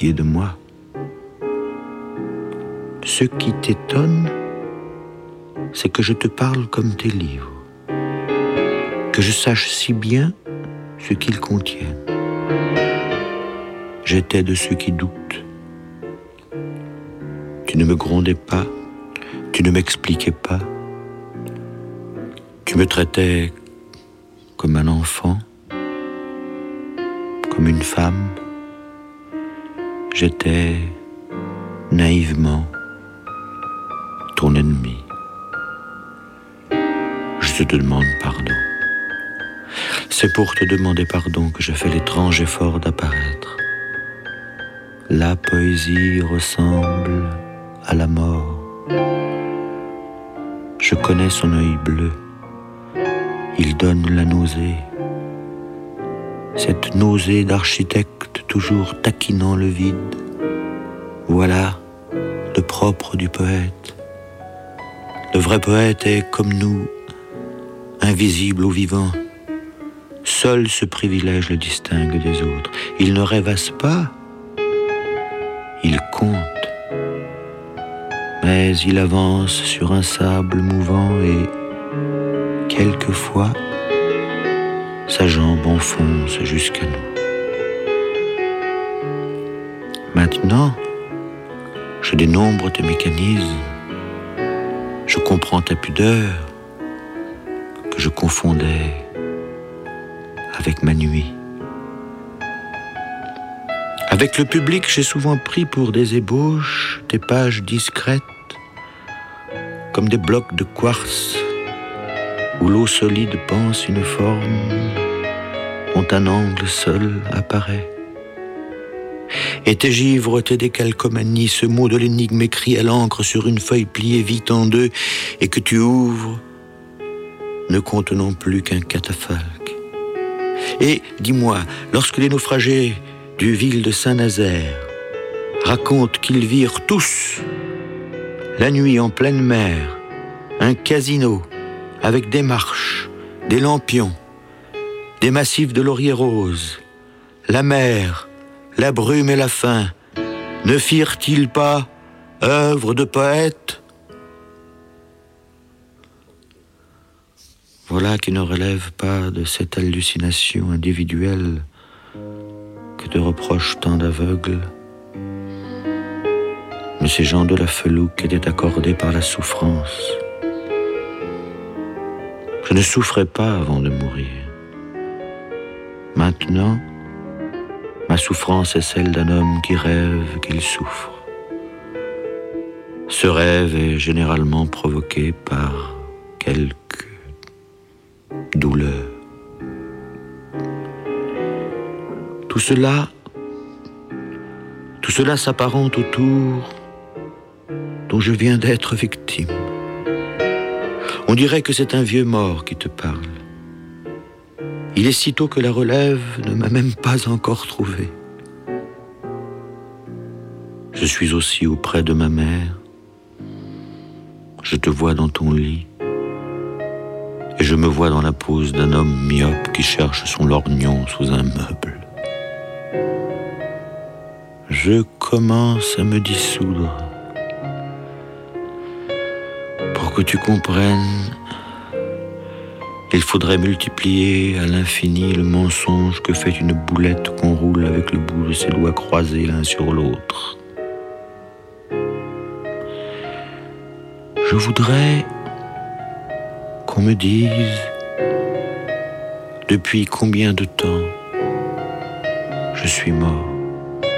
pitié de moi. Ce qui t'étonne, c'est que je te parle comme tes livres, que je sache si bien ce qu'ils contiennent. J'étais de ceux qui doutent. Tu ne me grondais pas, tu ne m'expliquais pas. Tu me traitais comme un enfant, comme une femme. J'étais naïvement ton ennemi. Je te demande pardon. C'est pour te demander pardon que je fais l'étrange effort d'apparaître. La poésie ressemble à la mort. Je connais son œil bleu. Il donne la nausée. Cette nausée d'architecte toujours taquinant le vide. Voilà le propre du poète. Le vrai poète est comme nous, invisible au vivant. Seul ce privilège le distingue des autres. Il ne rêvasse pas, il compte. Mais il avance sur un sable mouvant et, quelquefois, sa jambe enfonce jusqu'à nous. Maintenant, je dénombre tes mécanismes, je comprends ta pudeur, que je confondais avec ma nuit. Avec le public, j'ai souvent pris pour des ébauches des pages discrètes, comme des blocs de quartz, où l'eau solide pense une forme dont un angle seul apparaît. Et tes givres, tes décalcomanies, ce mot de l'énigme écrit à l'encre sur une feuille pliée vite en deux et que tu ouvres, ne contenant plus qu'un catafalque. Et, dis-moi, lorsque les naufragés du ville de Saint-Nazaire racontent qu'ils virent tous, la nuit en pleine mer, un casino avec des marches, des lampions, des massifs de lauriers roses, la mer, la brume et la faim, ne firent-ils pas œuvre de poète? Voilà qui ne relève pas de cette hallucination individuelle que te reprochent tant d'aveugles. Mais ces gens de la felouque étaient accordés par la souffrance. Je ne souffrais pas avant de mourir. Maintenant, ma souffrance est celle d'un homme qui rêve qu'il souffre. Ce rêve est généralement provoqué par quelque douleur. Tout cela s'apparente au tour dont je viens d'être victime. On dirait que c'est un vieux mort qui te parle. Il est sitôt que la relève ne m'a même pas encore trouvé. Je suis aussi auprès de ma mère. Je te vois dans ton lit. Et je me vois dans la pose d'un homme myope qui cherche son lorgnon sous un meuble. Je commence à me dissoudre. Pour que tu comprennes, il faudrait multiplier à l'infini le mensonge que fait une boulette qu'on roule avec le bout de ses doigts croisés l'un sur l'autre. Je voudrais qu'on me dise depuis combien de temps je suis mort.